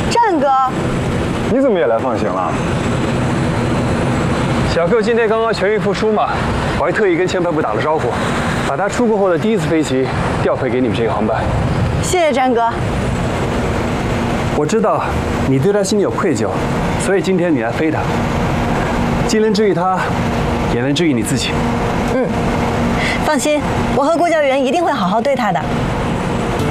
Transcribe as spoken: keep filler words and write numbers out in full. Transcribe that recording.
战哥， 你怎么也来放行了？小克今天刚刚全域复出嘛，我还特意跟前排部打了招呼，把他出国后的第一次飞行调回给你们这个航班。 谢谢战哥。 我知道你对他心里有愧疚，所以今天你来飞他，既能治愈他，也能治愈你自己。 嗯，放心，我和顾教员一定会好好对他的。